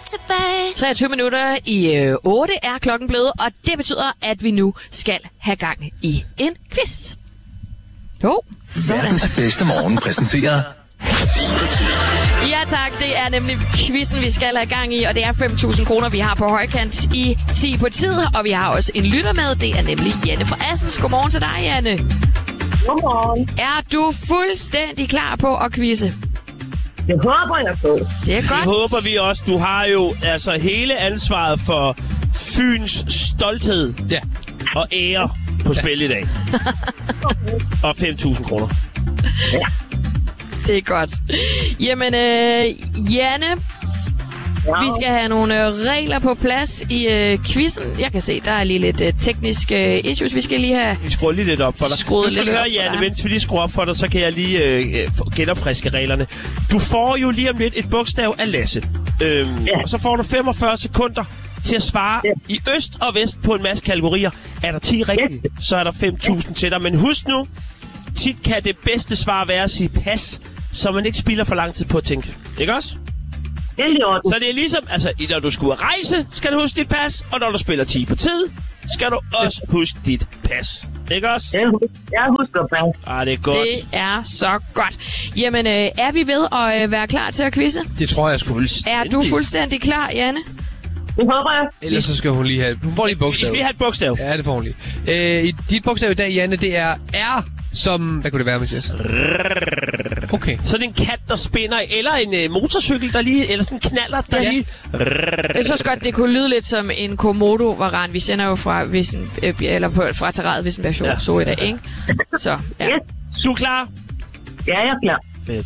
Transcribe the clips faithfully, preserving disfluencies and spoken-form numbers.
tilbage. treogtyve minutter i øh, otte er klokken blevet, og det betyder, at vi nu skal have gang i en quiz. Jo, sådan. Verdens bedste morgen præsenterer Ja tak, det er nemlig quizzen, vi skal have gang i, og det er fem tusind kroner, vi har på højkant i ti på tid, og vi har også en lytter med, det er nemlig Janne fra Assens. Godmorgen til dig, Janne. Godmorgen. Er du fuldstændig klar på at quizze? Det håber jeg på. Det er godt. Det håber vi også. Du har jo altså hele ansvaret for Fyns stolthed Ja. og ære på spil i dag. Og fem tusind kroner. Ja. Det er godt. Jamen, øh, Janne, Ja. vi skal have nogle øh, regler på plads i øh, quizzen. Jeg kan se, der er lige lidt øh, tekniske øh, issues, vi skal lige have. Vi skruer lige lidt op for dig. Skruet Nu skal lidt du op høre, for Janne, dig. mens vi lige skruer op for dig, så kan jeg lige øh, genopfriske reglerne. Du får jo lige om lidt et bogstav af Lasse. Øhm, Ja. Og så får du femogfyrre sekunder til at svare Ja. i øst og vest på en masse kategorier. Er der ti rigtige, så er der fem tusind til dig. Men husk nu, tit kan det bedste svar være at sige pas, så man ikke spilder for lang tid på at tænke. Ikke også? Det er i orden. Så det er ligesom, altså, når du skal ud at rejse, skal du huske dit pas, og når du spiller ti på tid, skal du også huske dit pas. Ikke også? Jeg husker, jeg husker bare. Ah, det er godt. Det er så godt. Jamen, øh, er vi ved at øh, være klar til at quizze? Det tror jeg sgu. Er du fuldstændig klar, Janne? Det håber jeg. Ellers så skal hun lige have... Hun får lige et Vi bogstav. skal lige have et bogstav. Ja, det får hun lige. Øh, i dit bogstav i dag, Janne, det er R som... Hvad kunne det være, Mathias? Okay. Så er det en kat, der spinner, eller en øh, motorcykel, der lige, eller sådan en knaller, der Ja. lige... Jeg synes godt, det kunne lyde lidt som en Komodo-varan. Vi sender jo fra, Vissen, øh, eller på, fra Terrariet Vissenbjerg Ja. ja. så i dag, ikke? Så, ja. Yes. Du er klar? Ja, jeg er klar. Fedt.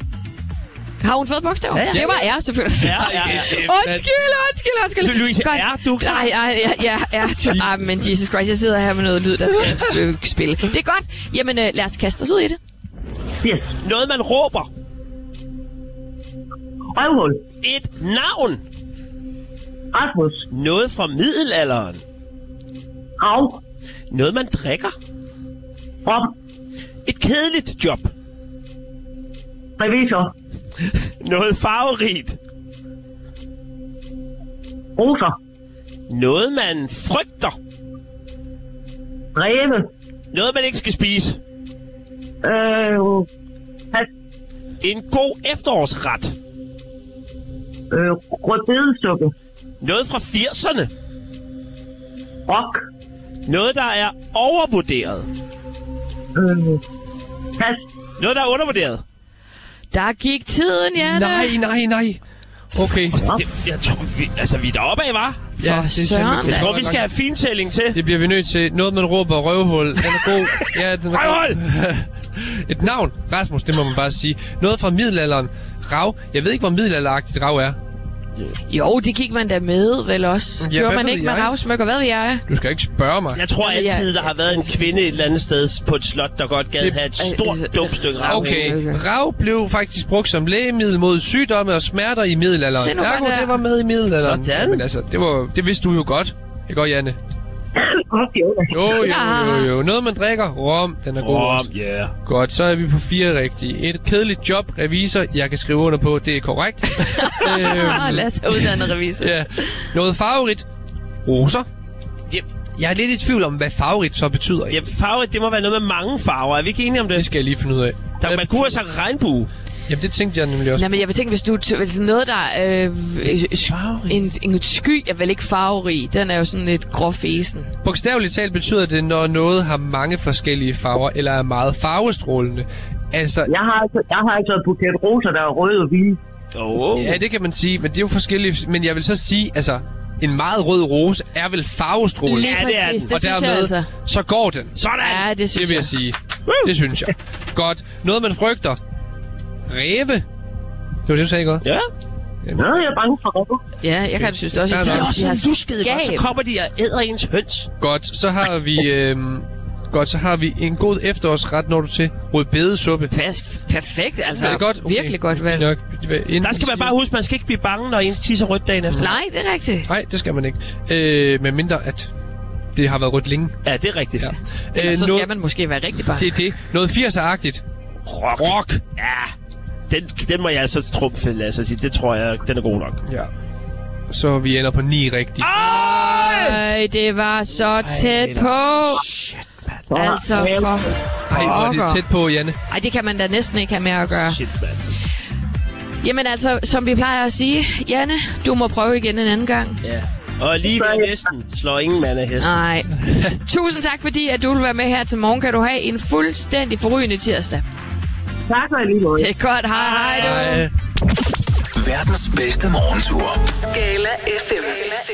Har hun fået bogstav? Ja, ja. Det var R, selvfølgelig. Ja, ja, ja. Undskyld, undskyld, undskyld. Du, Louise, Godt. er du klar? Nej, nej, ja, ja, ja. Ah, men Jesus Christ, jeg sidder her med noget lyd, der skal øh, spille. Det er godt. Jamen, øh, lad os kaste os ud i det. Yes. Noget, man råber. Røvhul. Et navn. Rasmus. Noget fra middelalderen. Rav. Noget, man drikker. Rom. Et kedeligt job. Revisor. Noget farverigt. Roser. Noget, man frygter. Ræve. Noget, man ikke skal spise. Øh... Pas. En god efterårsret. Øh... Rødbedesuppe. Noget fra firserne. Rock. Noget, der er overvurderet. Øh... Pas. Noget, der er undervurderet. Der gik tiden, Janne. Nej, nej, nej. Okay. Det, jeg tror, vi, altså, vi er deroppe af, var? Ja, det er søren, simpelthen- da. Jeg tror, vi skal have fintælling til. Det bliver vi nødt til. Noget, man råber røvhul. Den er god. Ja, den er Røvhul! god. Et navn. Rasmus, det må man bare sige. Noget fra middelalderen. Rav. Jeg ved ikke, hvor middelalderagtigt rav er. Jo, det gik man da med, vel også. Ja, Gjorde hvad man ved ikke med jeg? ravsmykker? Hvad ved jeg? Du skal ikke spørge mig. Jeg tror Jamen, jeg- altid, der har været en kvinde et eller andet sted på et slot, der godt gad Det- have et stort, Øh, dumt stykke rav. Okay, rav blev faktisk brugt som lægemiddel mod sygdomme og smerter i middelalderen. Se nu Ergo, godt der. det var med i middelalderen. Sådan. Men altså, det, var, det vidste du jo godt. Det går, Janne. Okay, okay. Jo, jo, Ja. jo, jo. Noget, man drikker. Rom, den er god Rom, også. ja. Yeah. Godt, så er vi på fire rigtige. Et kedeligt job, revisor. Jeg kan skrive under på, det er korrekt. Ah, lad os have uddannet revisor. Ja. Noget favorit. Roser. Yep. Jeg er lidt i tvivl om, hvad favorit så betyder. Ja, farve, det må være noget med mange farver. Er vi ikke enige om Det det? skal jeg lige finde ud af. Der, Hvad man kunne have sagt regnbue. Jamen, det tænkte jeg nemlig også. Nej, men jeg vil tænke, hvis du t- sådan noget, der er øh, Farverig. en, en sky, er vel ikke farverig. Den er jo sådan lidt gråfesen. Bogstaveligt talt betyder det, når noget har mange forskellige farver, eller er meget farvestrålende. Altså, Jeg har altså, jeg har altså et buket roser, der er røde og hvide. Oh. ja, det kan man sige, men det er jo forskelligt. Men jeg vil så sige, altså, en meget rød rose er vel farvestrålende. Lige Ja, det er præcis, den. det Og synes jeg dermed, altså. så går den. Sådan! Ja, det synes Det vil jeg sige. Det synes jeg. Godt. Noget, man frygter. Ræve. Det var det, du sagde godt. Ja. Nå, jeg er bange for røver. Ja, jeg kan synes det også. Fair Især, nok. hvis Det er de også har en luskede, ikke? Og så skab. kommer de og æder ens høns. Godt, så har vi... Øhm, godt, så har vi en god efterårsret, når du til rødbedesuppe. Pas, perfekt, altså. Er det godt? Okay. Virkelig godt valg. Nok, inden Der skal vi man bare siger- huske, man skal ikke blive bange, når ens tisser rødt dagen efter. Nej, det er rigtigt. Nej, det skal man ikke. Øh, med mindre, at det har været rødt længe. Ja, det er rigtigt. Ja. Eller Øh, så noget, skal man måske være rigtig bange. det er det. Noget firser-agtigt. Rock. Rock. Ja, den, den må jeg altså trumfe, Lasse, sige. Det tror jeg, den er god nok. Ja. så vi ender på ni rigtigt. Ej, det var så tæt på. Shit, mand. Altså, for... Ej, hvor er det tæt på, Janne. Ej, det kan man da næsten ikke have med at gøre. Shit, mand. Jamen altså, som vi plejer at sige, Janne, du må prøve igen en anden gang. Ja. Og lige ved hesten slår ingen mand af hesten. Nej. Tusind tak, fordi at du vil være med her til morgen. Kan du have en fuldstændig forrygende tirsdag. Tak for lige måde. Det er godt. Hej, hej du. Ej. Verdens bedste morgentur. Skala F M.